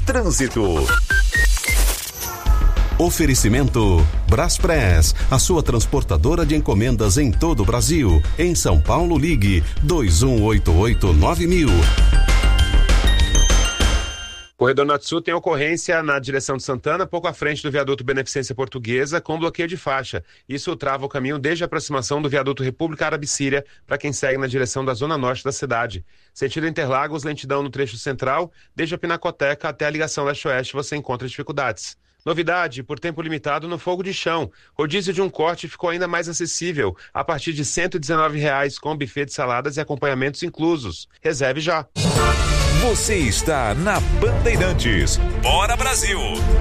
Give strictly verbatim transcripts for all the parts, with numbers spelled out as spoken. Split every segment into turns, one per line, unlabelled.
Trânsito. Oferecimento Braspress, a sua transportadora de encomendas em todo o Brasil. Em São Paulo, ligue dois um oito oito nove mil.
Corredor Norte Sul tem ocorrência na direção de Santana, pouco à frente do viaduto Beneficência Portuguesa, com bloqueio de faixa. Isso trava o caminho desde a aproximação do viaduto República Árabe Síria para quem segue na direção da zona norte da cidade. Sentido Interlagos, lentidão no trecho central, desde a Pinacoteca até a ligação leste-oeste você encontra dificuldades. Novidade, por tempo limitado no fogo de chão. Rodízio de um corte ficou ainda mais acessível, a partir de cento e dezenove reais, com buffet de saladas e acompanhamentos inclusos. Reserve já.
Você está na Bandeirantes. Bora Brasil!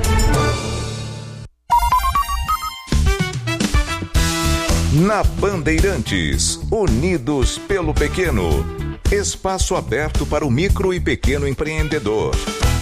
Na Bandeirantes, unidos pelo pequeno. Espaço aberto para o micro e pequeno empreendedor.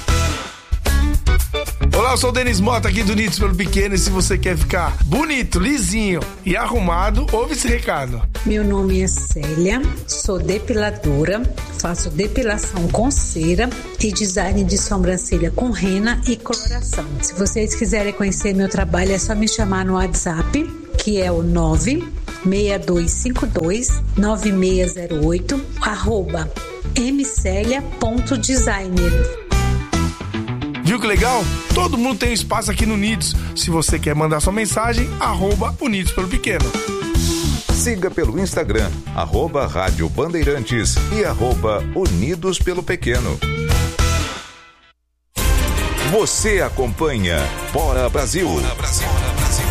Olá, eu sou o Denis Mota aqui do Unidos pelo Pequeno, e se você quer ficar bonito, lisinho e arrumado, ouve esse recado.
Meu nome é Célia, sou depiladora, faço depilação com cera e design de sobrancelha com rena e coloração. Se vocês quiserem conhecer meu trabalho, é só me chamar no WhatsApp, que é o nove seis dois cinco dois nove seis zero oito, arroba mcelia ponto designer.
Viu que legal? Todo mundo tem espaço aqui no Unidos. Se você quer mandar sua mensagem, arroba Unidos pelo Pequeno.
Siga pelo Instagram, arroba Rádio Bandeirantes e arroba Unidos pelo Pequeno. Você acompanha Bora Brasil. Bora Brasil. Bora Brasil.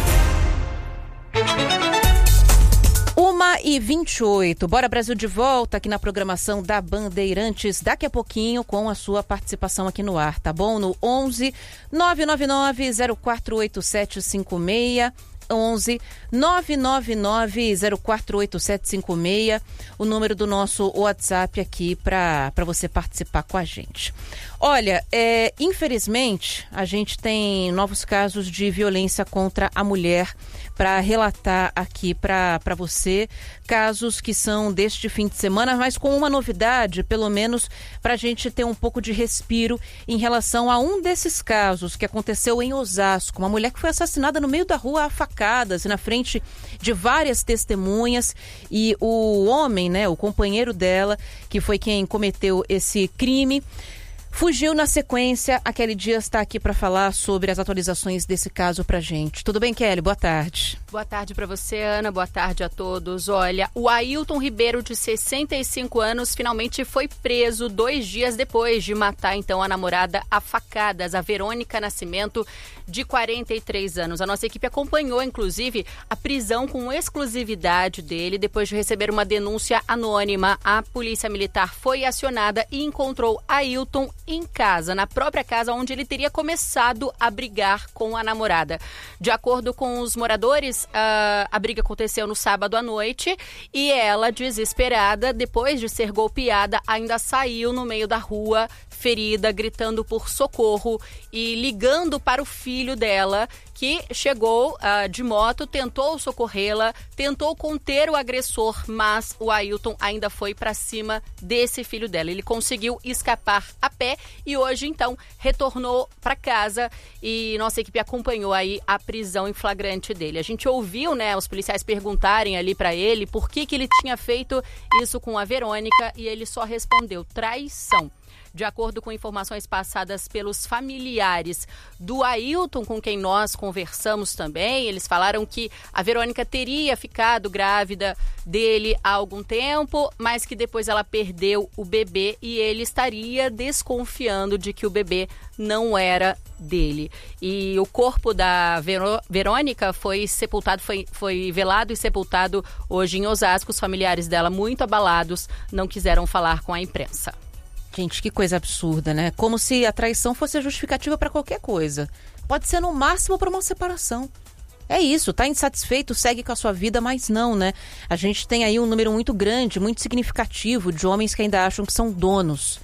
uma e vinte e oito. Bora Brasil de volta aqui na programação da Bandeirantes. Daqui a pouquinho com a sua participação aqui no ar, tá bom? No onze nove nove nove zero quatro oito sete cinco seis. onze nove nove nove zero quatro oito sete cinco seis, o número do nosso WhatsApp aqui para para você participar com a gente. Olha, é, infelizmente a gente tem novos casos de violência contra a mulher para relatar aqui para para você, casos que são deste fim de semana, mas com uma novidade, pelo menos para a gente ter um pouco de respiro em relação a um desses casos que aconteceu em Osasco, uma mulher que foi assassinada no meio da rua a facadas na frente de várias testemunhas, e o homem, né, o companheiro dela, que foi quem cometeu esse crime, fugiu na sequência. A Kelly Dias está aqui para falar sobre as atualizações desse caso pra gente. Tudo bem, Kelly? Boa tarde.
Boa tarde para você, Ana. Boa tarde a todos. Olha, o Ailton Ribeiro, de sessenta e cinco anos, finalmente foi preso dois dias depois de matar, então, a namorada a facadas, a Verônica Nascimento, de quarenta e três anos. A nossa equipe acompanhou, inclusive, a prisão com exclusividade dele. Depois de receber uma denúncia anônima, a Polícia Militar foi acionada e encontrou Ailton em casa, na própria casa onde ele teria começado a brigar com a namorada. De acordo com os moradores, a, a briga aconteceu no sábado à noite e ela, desesperada, depois de ser golpeada, ainda saiu no meio da rua, ferida, gritando por socorro e ligando para o filho dela, que chegou uh, de moto, tentou socorrê-la, tentou conter o agressor, mas o Ailton ainda foi para cima desse filho dela. Ele conseguiu escapar a pé e hoje, então, retornou para casa, e nossa equipe acompanhou aí a prisão em flagrante dele. A gente ouviu, né, os policiais perguntarem ali para ele por que que ele tinha feito isso com a Verônica, e ele só respondeu: traição. De acordo com informações passadas pelos familiares do Ailton, com quem nós conversamos também, eles falaram que a Verônica teria ficado grávida dele há algum tempo, mas que depois ela perdeu o bebê e ele estaria desconfiando de que o bebê não era dele. E o corpo da Verô- Verônica foi sepultado, foi, foi velado e sepultado hoje em Osasco. Os familiares dela, muito abalados, não quiseram falar com a imprensa.
Gente, que coisa absurda, né? Como se a traição fosse a justificativa para qualquer coisa. Pode ser no máximo para uma separação. É isso, tá insatisfeito, segue com a sua vida, mas não, né? A gente tem aí um número muito grande, muito significativo de homens que ainda acham que são donos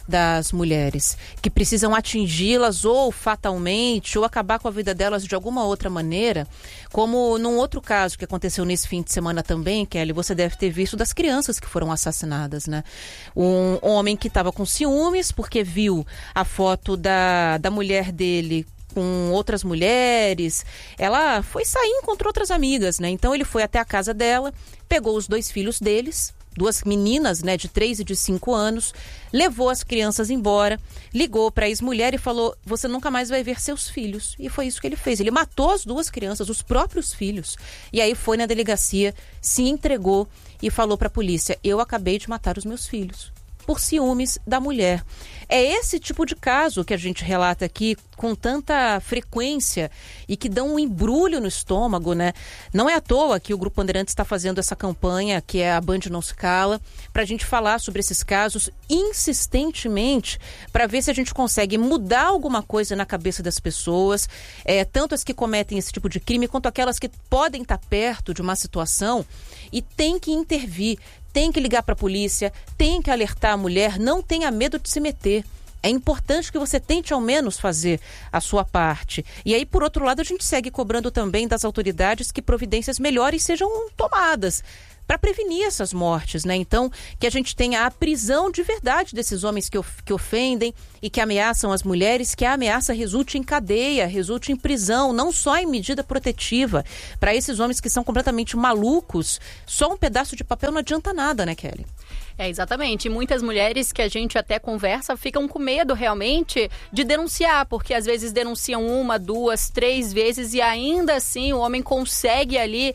das mulheres, que precisam atingi-las ou fatalmente, ou acabar com a vida delas de alguma outra maneira, como num outro caso que aconteceu nesse fim de semana também, Kelly, você deve ter visto das crianças que foram assassinadas, né? Um homem que estava com ciúmes porque viu a foto da, da mulher dele com outras mulheres, ela foi sair e encontrou outras amigas, né? Então ele foi até a casa dela, pegou os dois filhos deles, duas meninas, né, de três e de cinco anos, levou as crianças embora, ligou para a ex-mulher e falou, você nunca mais vai ver seus filhos. E foi isso que ele fez. Ele matou as duas crianças, os próprios filhos. E aí foi na delegacia, se entregou e falou para a polícia, eu acabei de matar os meus filhos, por ciúmes da mulher. É esse tipo de caso que a gente relata aqui com tanta frequência e que dá um embrulho no estômago, né? Não é à toa que o Grupo Bandeirantes está fazendo essa campanha, que é a Band Não Se Cala, para a gente falar sobre esses casos insistentemente, para ver se a gente consegue mudar alguma coisa na cabeça das pessoas, é, tanto as que cometem esse tipo de crime, quanto aquelas que podem estar perto de uma situação e tem que intervir. Tem que ligar para a polícia, tem que alertar a mulher, não tenha medo de se meter. É importante que você tente ao menos fazer a sua parte. E aí, por outro lado, a gente segue cobrando também das autoridades que providências melhores sejam tomadas para prevenir essas mortes, né? Então, que a gente tenha a prisão de verdade desses homens que, of- que ofendem e que ameaçam as mulheres, que a ameaça resulte em cadeia, resulte em prisão, não só em medida protetiva. Para esses homens que são completamente malucos, só um pedaço de papel não adianta nada, né, Kelly?
É, exatamente. E muitas mulheres que a gente até conversa ficam com medo realmente de denunciar, porque às vezes denunciam uma, duas, três vezes e ainda assim o homem consegue ali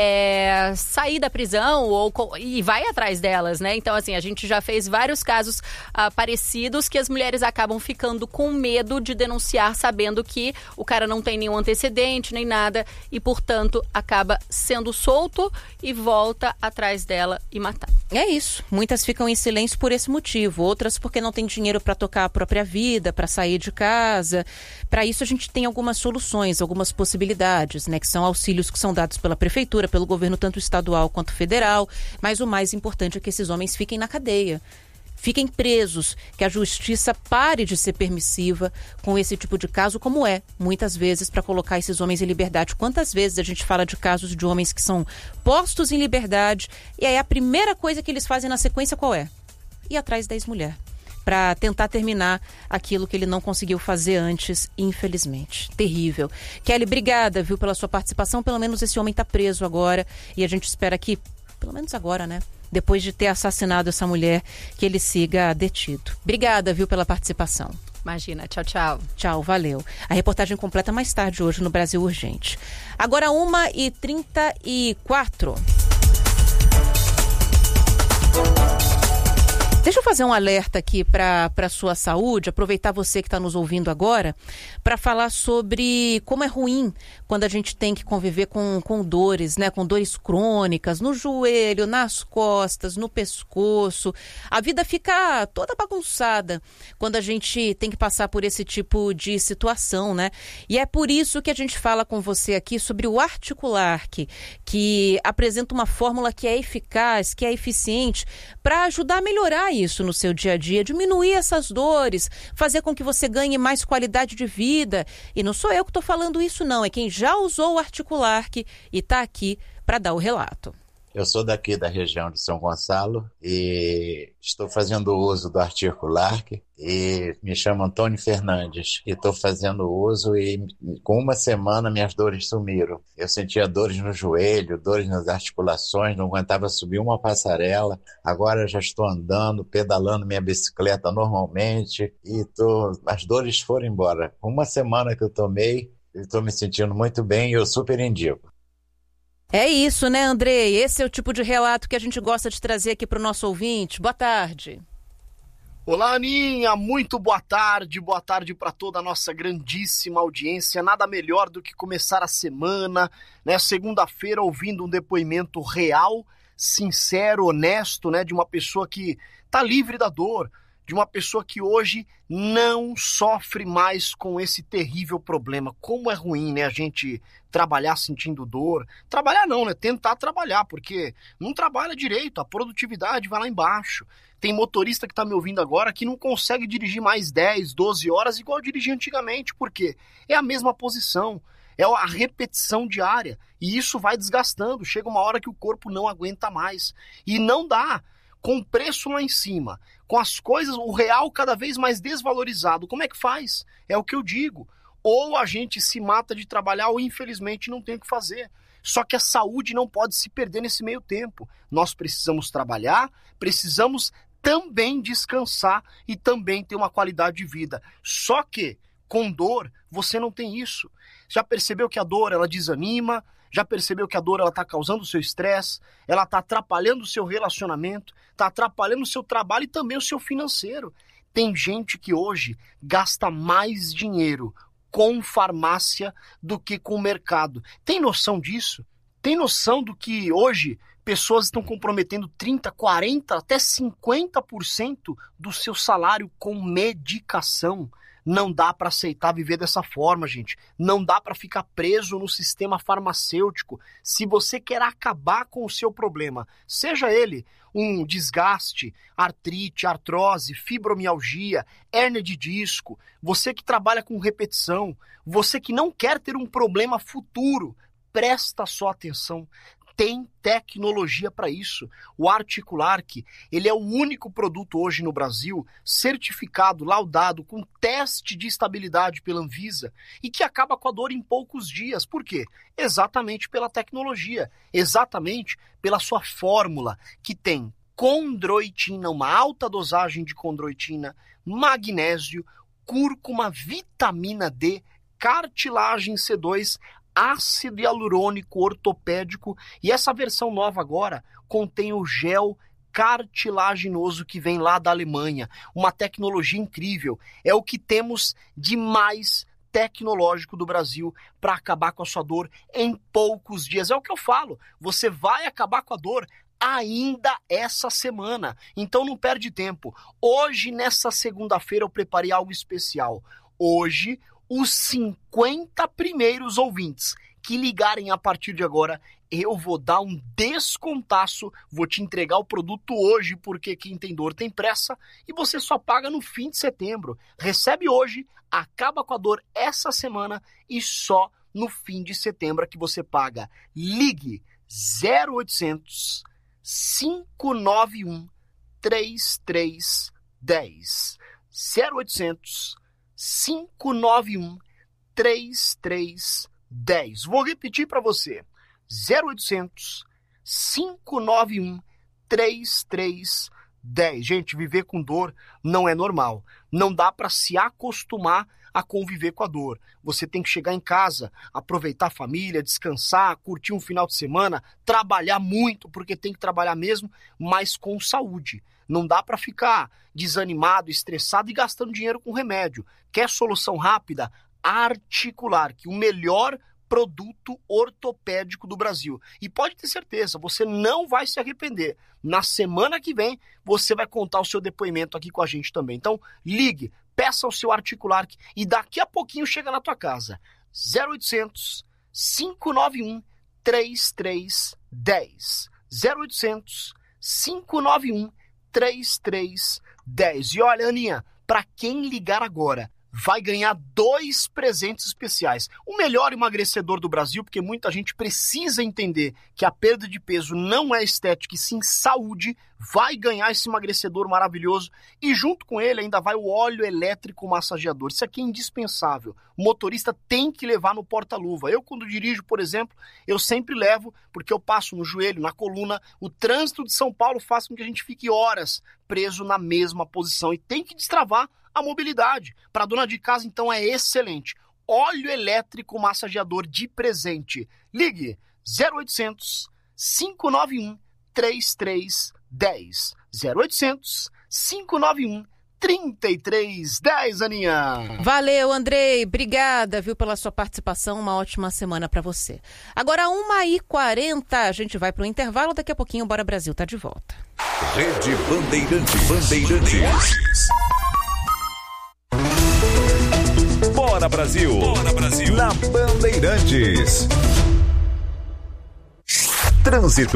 é, sair da prisão ou, e vai atrás delas, né? Então, assim, a gente já fez vários casos ah, parecidos que as mulheres acabam ficando com medo de denunciar, sabendo que o cara não tem nenhum antecedente, nem nada, e, portanto, acaba sendo solto e volta atrás dela e matar.
É isso. Muitas ficam em silêncio por esse motivo, outras porque não tem dinheiro para tocar a própria vida, para sair de casa. Para isso a gente tem algumas soluções, algumas possibilidades, né? Que são auxílios que são dados pela prefeitura, pelo governo tanto estadual quanto federal. Mas o mais importante é que esses homens fiquem na cadeia. Fiquem presos, que a justiça pare de ser permissiva com esse tipo de caso, como é, muitas vezes, para colocar esses homens em liberdade. Quantas vezes a gente fala de casos de homens que são postos em liberdade e aí a primeira coisa que eles fazem na sequência qual é? Ir atrás da ex-mulher, para tentar terminar aquilo que ele não conseguiu fazer antes, infelizmente. Terrível. Kelly, obrigada, viu, pela sua participação. Pelo menos esse homem está preso agora e a gente espera que, pelo menos agora, né? Depois de ter assassinado essa mulher, que ele siga detido. Obrigada, viu, pela participação.
Imagina. Tchau, tchau.
Tchau, valeu. A reportagem completa mais tarde hoje no Brasil Urgente. Agora, uma e trinta e quatro. Deixa eu fazer um alerta aqui para a sua saúde, aproveitar você que está nos ouvindo agora, para falar sobre como é ruim quando a gente tem que conviver com, com dores, né? Com dores crônicas no joelho, nas costas, no pescoço. A vida fica toda bagunçada quando a gente tem que passar por esse tipo de situação, né? E é por isso que a gente fala com você aqui sobre o Articulark, que apresenta uma fórmula que é eficaz, que é eficiente, para ajudar a melhorar isso no seu dia a dia, diminuir essas dores, fazer com que você ganhe mais qualidade de vida. E não sou eu que estou falando isso não, é quem já usou o Articulark e está aqui para dar o relato.
Eu sou daqui da região de São Gonçalo e estou fazendo uso do Articulark e me chamo Antônio Fernandes e estou fazendo uso e com uma semana minhas dores sumiram. Eu sentia dores no joelho, dores nas articulações, não aguentava subir uma passarela. Agora já estou andando, pedalando minha bicicleta normalmente e tô, as dores foram embora. Uma semana que eu tomei, estou me sentindo muito bem e eu super indico.
É isso, né, Andrei? Esse é o tipo de relato que a gente gosta de trazer aqui para o nosso ouvinte. Boa tarde.
Olá, Aninha. Muito boa tarde. Boa tarde para toda a nossa grandíssima audiência. Nada melhor do que começar a semana, né, segunda-feira, ouvindo um depoimento real, sincero, honesto, né, de uma pessoa que está livre da dor, de de uma pessoa que hoje não sofre mais com esse terrível problema. Como é ruim, né, a gente trabalhar sentindo dor. Trabalhar não, né? Tentar trabalhar, porque não trabalha direito, a produtividade vai lá embaixo. Tem motorista que está me ouvindo agora que não consegue dirigir mais dez, doze horas igual dirigia antigamente, porque é a mesma posição, é a repetição diária, e isso vai desgastando. Chega uma hora que o corpo não aguenta mais, e não dá. Com o preço lá em cima, com as coisas, o real cada vez mais desvalorizado, como é que faz? É o que eu digo. Ou a gente se mata de trabalhar, ou infelizmente não tem o que fazer. Só que a saúde não pode se perder nesse meio tempo. Nós precisamos trabalhar, precisamos também descansar e também ter uma qualidade de vida. Só que com dor você não tem isso. Já percebeu que a dor ela desanima? Já percebeu que a dor está causando o seu estresse? Ela está atrapalhando o seu relacionamento, está atrapalhando o seu trabalho e também o seu financeiro. Tem gente que hoje gasta mais dinheiro com farmácia do que com o mercado. Tem noção disso? Tem noção do que hoje pessoas estão comprometendo trinta, quarenta, até cinquenta por cento do seu salário com medicação? Não dá para aceitar viver dessa forma, gente. Não dá para ficar preso no sistema farmacêutico. Se você quer acabar com o seu problema, seja ele um desgaste, artrite, artrose, fibromialgia, hérnia de disco, você que trabalha com repetição, você que não quer ter um problema futuro, presta só atenção. Tem tecnologia para isso. O Articulark, ele é o único produto hoje no Brasil certificado, laudado, com teste de estabilidade pela Anvisa e que acaba com a dor em poucos dias. Por quê? Exatamente pela tecnologia, exatamente pela sua fórmula, que tem condroitina, uma alta dosagem de condroitina, magnésio, cúrcuma, vitamina D, cartilagem C dois, ácido hialurônico ortopédico, e essa versão nova agora contém o gel cartilaginoso que vem lá da Alemanha, uma tecnologia incrível. É o que temos de mais tecnológico do Brasil para acabar com a sua dor em poucos dias. É o que eu falo, você vai acabar com a dor ainda essa semana, então não perde tempo. Hoje, nessa segunda-feira, eu preparei algo especial. Hoje, os cinquenta primeiros ouvintes que ligarem a partir de agora, eu vou dar um descontaço, vou te entregar o produto hoje, porque quem tem dor tem pressa, e você só paga no fim de setembro. Recebe hoje, acaba com a dor essa semana, e só no fim de setembro é que você paga. Ligue zero oitocentos, cinco nove um, três três um zero. zero oitocentos, cinco nove um, três três um zero. Vou repetir para você. zero oitocentos, cinco nove um, três três um zero. Gente, viver com dor não é normal. Não dá para se acostumar a conviver com a dor. Você tem que chegar em casa, aproveitar a família, descansar, curtir um final de semana, trabalhar muito, porque tem que trabalhar mesmo, mas com saúde. Não dá para ficar desanimado, estressado e gastando dinheiro com remédio. Quer solução rápida? Articulark, o melhor produto ortopédico do Brasil. E pode ter certeza, você não vai se arrepender. Na semana que vem, você vai contar o seu depoimento aqui com a gente também. Então, ligue, peça o seu Articulark e daqui a pouquinho chega na tua casa. zero oitocentos, cinco nove um, três três um zero. zero oitocentos, cinco nove um, três três um zero. E olha, Aninha, para quem ligar agora, vai ganhar dois presentes especiais. O melhor emagrecedor do Brasil, porque muita gente precisa entender que a perda de peso não é estética e sim saúde, vai ganhar esse emagrecedor maravilhoso. E junto com ele ainda vai o óleo elétrico massageador. Isso aqui é indispensável. O motorista tem que levar no porta-luva. Eu, quando dirijo, por exemplo, eu sempre levo, porque eu passo no joelho, na coluna. O trânsito de São Paulo faz com que a gente fique horas preso na mesma posição. E tem que destravar a mobilidade. Para dona de casa, então, é excelente. Óleo elétrico massageador de presente. Ligue zero oitocentos, cinco nove um, três três um zero. zero oitocentos, cinco nove um, trinta e três dez, Aninha.
Valeu, Andrei. Obrigada, viu, pela sua participação. Uma ótima semana para você. Agora, uma e quarenta, a gente vai para o intervalo. Daqui a pouquinho, Bora Brasil tá de volta.
Rede Bandeirantes. Bandeirantes. Bora Brasil. Bora Brasil. Na Bandeirantes. Trânsito.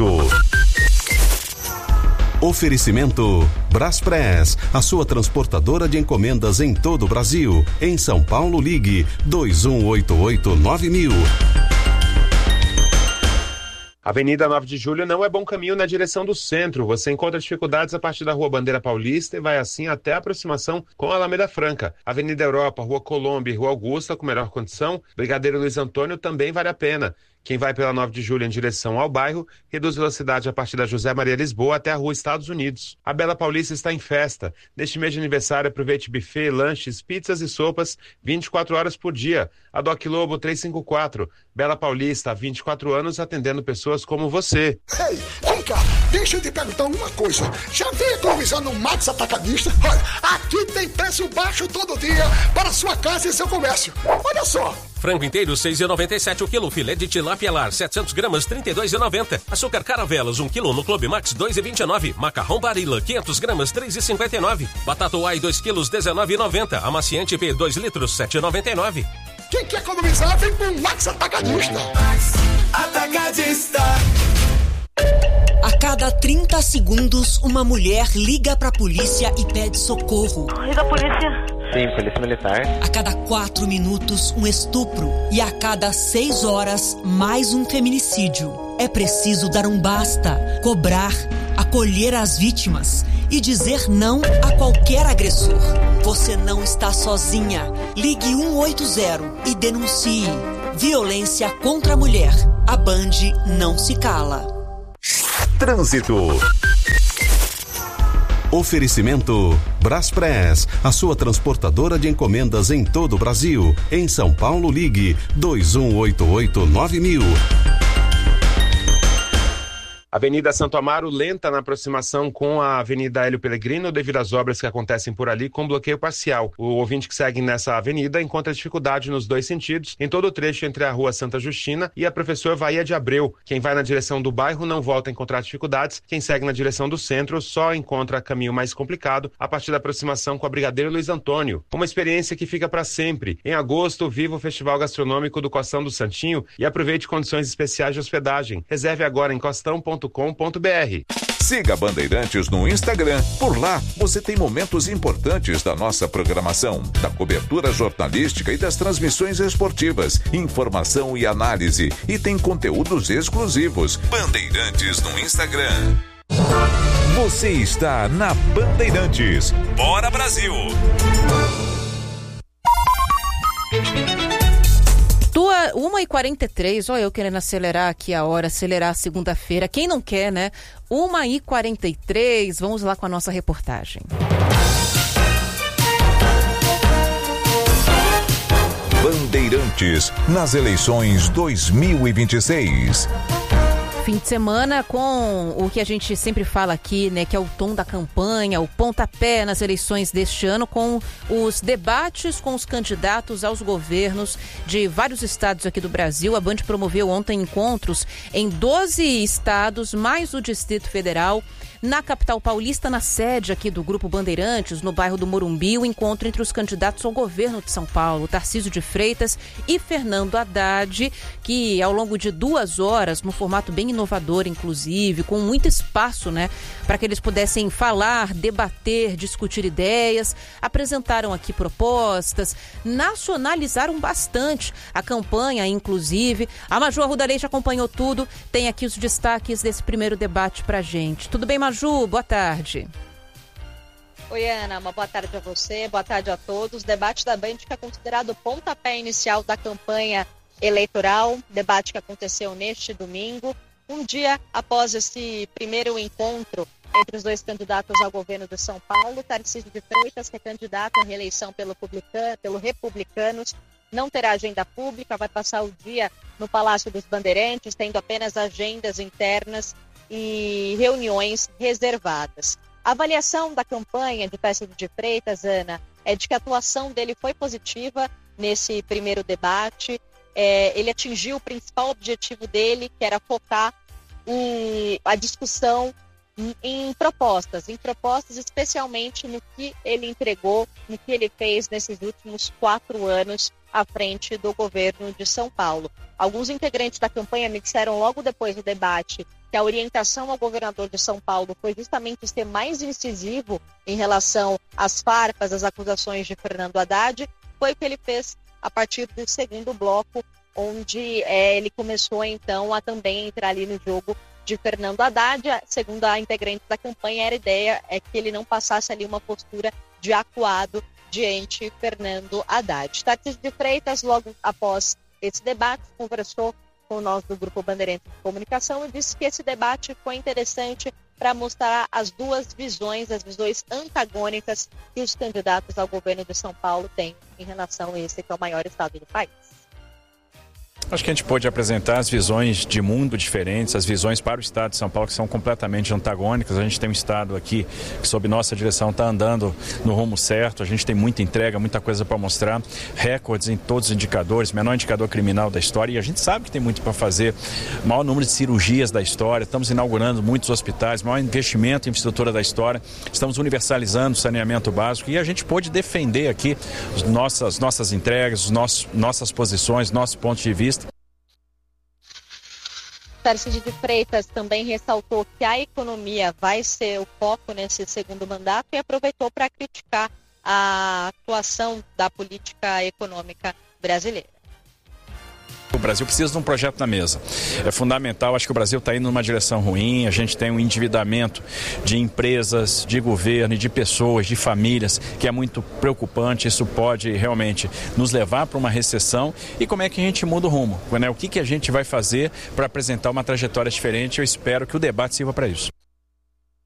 Oferecimento Braspress, a sua transportadora de encomendas em todo o Brasil. Em São Paulo, ligue dois um oito oito nove mil.
Avenida nove de Julho não é bom caminho na direção do centro. Você encontra dificuldades a partir da Rua Bandeira Paulista e vai assim até a aproximação com a Alameda Franca. Avenida Europa, Rua Colombo e Rua Augusta com melhor condição. Brigadeiro Luiz Antônio também vale a pena. Quem vai pela nove de Julho em direção ao bairro, reduz velocidade a partir da José Maria Lisboa até a Rua Estados Unidos. A Bela Paulista está em festa. Neste mês de aniversário, aproveite buffet, lanches, pizzas e sopas vinte e quatro horas por dia. A Doc Lobo trezentos e cinquenta e quatro. Bela Paulista, há vinte e quatro anos, atendendo pessoas como você.
Ei, vem cá, deixa eu te perguntar uma coisa. Já veio economizando no Max Atacadista? Olha, aqui tem preço baixo todo dia para sua casa e seu comércio. Olha só.
Frango inteiro, seis reais e noventa e sete centavos o quilo. Filé de tilápia lar, setecentos gramas, trinta e dois reais e noventa centavos. Açúcar Caravelas, um quilo no Clube Max, dois reais e vinte e nove centavos. Macarrão Barilla, quinhentos gramas, três reais e cinquenta e nove centavos. Batata Uai, dois quilos, dezenove reais e noventa centavos. Amaciante P, dois litros, sete reais e noventa e nove centavos.
Quem quer economizar, vem pro Max Atacadista. Max
Atacadista. A cada trinta segundos, uma mulher liga pra polícia e pede socorro.
Liga a polícia.
Sim, polícia militar.
A cada quatro minutos, um estupro. E a cada seis horas, mais um feminicídio. É preciso dar um basta, cobrar, acolher as vítimas e dizer não a qualquer agressor. Você não está sozinha. Ligue um oito zero e denuncie. Violência contra a mulher. A Band não se cala.
Trânsito.
Oferecimento Braspress, a sua transportadora de encomendas em todo o Brasil. Em São Paulo, ligue dois um oito oito nove mil.
Avenida Santo Amaro lenta na aproximação com a Avenida Hélio Pellegrino devido às obras que acontecem por ali com bloqueio parcial. O ouvinte que segue nessa avenida encontra dificuldade nos dois sentidos, em todo o trecho entre a Rua Santa Justina e a Professor Vaía de Abreu. Quem vai na direção do bairro não volta a encontrar dificuldades, quem segue na direção do centro só encontra caminho mais complicado a partir da aproximação com a Brigadeiro Luiz Antônio. Uma experiência que fica para sempre. Em agosto, viva o Festival Gastronômico do Costão do Santinho e aproveite condições especiais de hospedagem. Reserve agora em costão ponto com ponto b r.
Siga Bandeirantes no Instagram. Por lá, você tem momentos importantes da nossa programação, da cobertura jornalística e das transmissões esportivas, informação e análise. E tem conteúdos exclusivos. Bandeirantes no Instagram. Você está na Bandeirantes. Bora Brasil!
Tua, uma e quarenta e três, olha eu querendo acelerar aqui a hora, acelerar a segunda-feira. Quem não quer, né? uma e quarenta e três, vamos lá com a nossa reportagem.
Bandeirantes, nas eleições dois mil e vinte e seis.
Fim de semana com o que a gente sempre fala aqui, né, que é o tom da campanha, o pontapé nas eleições deste ano, com os debates com os candidatos aos governos de vários estados aqui do Brasil. A Band promoveu ontem encontros em doze estados, mais o Distrito Federal. Na capital paulista, na sede aqui do Grupo Bandeirantes, no bairro do Morumbi, o encontro entre os candidatos ao governo de São Paulo, Tarcísio de Freitas e Fernando Haddad, que ao longo de duas horas, num formato bem inovador, inclusive, com muito espaço, né, para que eles pudessem falar, debater, discutir ideias, apresentaram aqui propostas, nacionalizaram bastante a campanha, inclusive. A Maju Arruda Leite acompanhou tudo, tem aqui os destaques desse primeiro debate pra gente. Tudo bem, Maju? Boa tarde.
Oi, Ana, uma boa tarde a você, boa tarde a todos. O debate da Band que é considerado o pontapé inicial da campanha eleitoral, debate que aconteceu neste domingo, um dia após esse primeiro encontro entre os dois candidatos ao governo de São Paulo. Tarcísio de Freitas, que é candidato à reeleição pelo, pelo Republicanos, não terá agenda pública, vai passar o dia no Palácio dos Bandeirantes, tendo apenas agendas internas e reuniões reservadas. A avaliação da campanha de Tarcísio de Freitas, Ana, é de que a atuação dele foi positiva nesse primeiro debate. É, ele atingiu o principal objetivo dele, que era focar em, a discussão em, em propostas, em propostas especialmente no que ele entregou, no que ele fez nesses últimos quatro anos à frente do governo de São Paulo. Alguns integrantes da campanha me disseram logo depois do debate que a orientação ao governador de São Paulo foi justamente ser mais incisivo em relação às farpas, às acusações de Fernando Haddad. Foi o que ele fez a partir do segundo bloco, onde é, ele começou então a também entrar ali no jogo de Fernando Haddad. Segundo a integrante da campanha, era a ideia é que ele não passasse ali uma postura de acuado diante de Fernando Haddad. Tarcísio de Freitas, logo após esse debate, conversou com nós do Grupo Bandeirantes de Comunicação e disse que esse debate foi interessante para mostrar as duas visões, as visões antagônicas que os candidatos ao governo de São Paulo têm em relação a esse que é o maior estado do país.
Acho que a gente pôde apresentar as visões de mundo diferentes, as visões para o estado de São Paulo que são completamente antagônicas. A gente tem um estado aqui que, sob nossa direção, está andando no rumo certo. A gente tem muita entrega, muita coisa para mostrar, recordes em todos os indicadores, menor indicador criminal da história, e a gente sabe que tem muito para fazer. Maior número de cirurgias da história, estamos inaugurando muitos hospitais, maior investimento em infraestrutura da história, estamos universalizando o saneamento básico, e a gente pôde defender aqui as nossas, nossas entregas, os nossos, nossas posições, nossos pontos de vista.
Tarcísio de Freitas também ressaltou que a economia vai ser o foco nesse segundo mandato e aproveitou para criticar a atuação da política econômica brasileira.
O Brasil precisa de um projeto na mesa. É fundamental, acho que o Brasil está indo numa direção ruim, a gente tem um endividamento de empresas, de governo e de pessoas, de famílias, que é muito preocupante. Isso pode realmente nos levar para uma recessão. E como é que a gente muda o rumo? Né? O que, que a gente vai fazer para apresentar uma trajetória diferente? Eu espero que o debate sirva para isso.